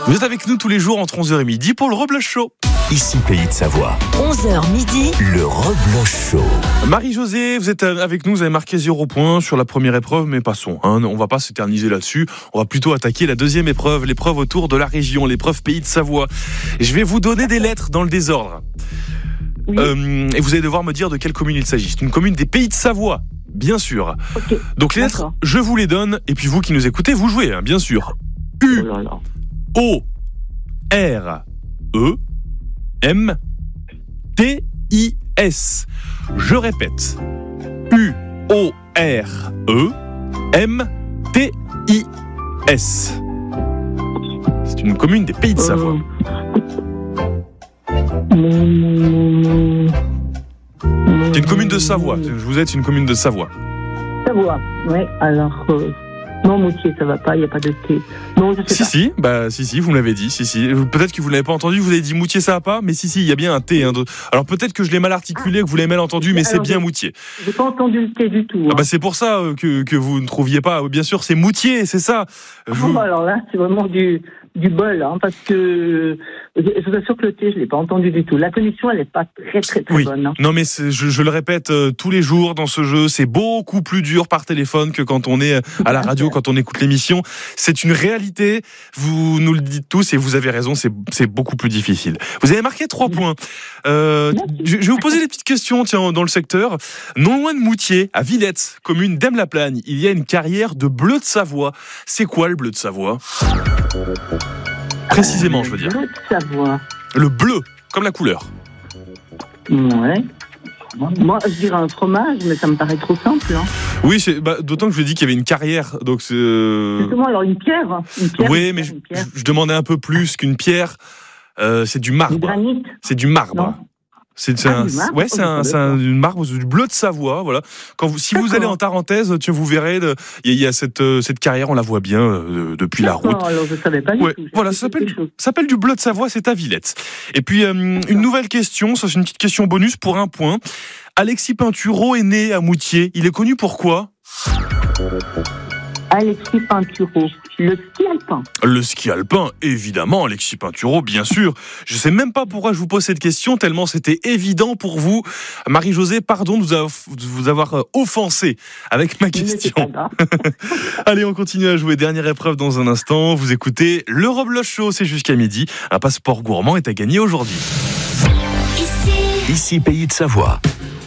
Vous êtes avec nous tous les jours entre 11h et midi pour le Rebloche Show. Ici Pays de Savoie. 11h midi. Le Rebloche Show. Marie-Josée, vous êtes avec nous, vous avez marqué 0 points sur la première épreuve, mais passons. On va pas s'éterniser là-dessus. On va plutôt attaquer la deuxième épreuve, l'épreuve autour de la région, l'épreuve Pays de Savoie. Je vais vous donner des lettres dans le désordre. Oui. Et vous allez devoir me dire de quelle commune il s'agit. C'est une commune des Pays de Savoie, bien sûr. Ok. Donc les lettres, je vous les donne, et puis vous qui nous écoutez, vous jouez, hein, bien sûr. U, Oh là là. O, R, E, M, T, I, S. Je répète. U, O, R, E, M, T, I, S. C'est une commune des Pays de Savoie. C'est une commune de Savoie. Je vous aide, c'est une commune de Savoie. Savoie, oui. Alors, non, Moutier, ça va pas, il n'y a pas de T. Non, je sais pas. Si, vous me l'avez dit, si. Peut-être que vous ne l'avez pas entendu, vous avez dit Moutier, ça va pas, mais si, il y a bien un T. Hein. Alors peut-être que je l'ai mal articulé, que vous l'avez mal entendu, mais c'est bien Moutier. J'ai pas entendu le T du tout. Hein. C'est pour ça que vous ne trouviez pas. Bien sûr, c'est Moutier, c'est ça. Alors là, c'est vraiment du bol, hein, parce que je vous assure que le T, je l'ai pas entendu du tout. La connexion, elle est pas très bonne. Hein. Non, mais je le répète tous les jours dans ce jeu, c'est beaucoup plus dur par téléphone que quand on est à la radio, quand on écoute l'émission. C'est une réalité. Vous nous le dites tous et vous avez raison, c'est beaucoup plus difficile. Vous avez marqué 3 points. Je vais vous poser des petites questions dans le secteur. Non loin de Moutier, à Villette, commune d'Aime-la-Plagne, il y a une carrière de bleu de Savoie. C'est quoi le bleu de Savoie ? Précisément, je veux dire. Le bleu de Savoie. Le bleu, comme la couleur. Ouais. Moi, je dirais un fromage, mais ça me paraît trop simple. Hein. Oui, d'autant que je vous ai dit qu'il y avait une carrière. Donc Justement, alors une pierre. Oui, mais je demandais un peu plus qu'une pierre. C'est du marbre. Du granit. C'est du marbre. Non. C'est du marbre, du bleu de Savoie, voilà. Si vous allez en Tarentaise, vous verrez, il y a cette carrière, on la voit bien depuis la route. Alors je savais pas du tout. Voilà, ça s'appelle du bleu de Savoie, c'est à Villette. Et puis une nouvelle question, ça c'est une petite question bonus pour 1 point. Alexis Pinturault est né à Moutier. Il est connu pour quoi ? Alexis Pinturault, le ski alpin. Le ski alpin, évidemment, Alexis Pinturault, bien sûr. Je sais même pas pourquoi je vous pose cette question, tellement c'était évident pour vous. Marie-Josée, pardon de vous avoir offensé avec ma question. Allez, on continue à jouer. Dernière épreuve dans un instant. Vous écoutez le Rebloche Show, c'est jusqu'à midi. Un passeport gourmand est à gagner aujourd'hui. Ici Pays de Savoie.